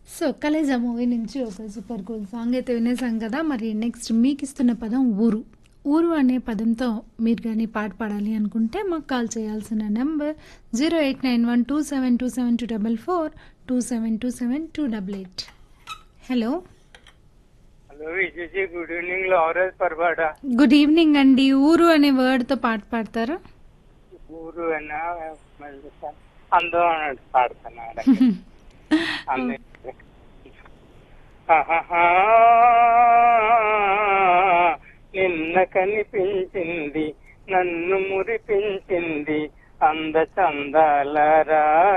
So 'Khaleja' movie నుంచి ఒక super cool song అయితే వినేసాం కదా! మరి నెక్స్ట్ మీకిస్తున్న పదం ఊరు. ఊరు అనే పదంతో మీరు గాని పాట పాడాలి అనుకుంటే మాకు కాల్ చేయాల్సిన number 0891272724 2727 hello. Hello విజయజీ, good evening. Lawrence Parawada. Good evening అండి. ఊరు అనే వర్డ్‌తో పాట పాడతారా? ఊరు అన్నా అందం అన్నట్టు పాడుతున్నాడు. నిన్న కనిపించింది, నన్ను మురిపించింది, అందచందాల